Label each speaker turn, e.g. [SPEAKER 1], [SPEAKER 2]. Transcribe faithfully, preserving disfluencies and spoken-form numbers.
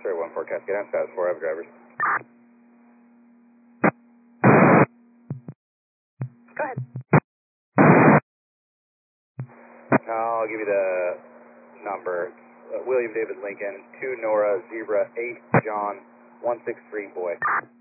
[SPEAKER 1] Sorry, one four Cascade, I'm status four, I have drivers.
[SPEAKER 2] Go ahead.
[SPEAKER 1] I'll give you the number. Uh, William David Lincoln, two Nora, Zebra, eight John, one six three boy.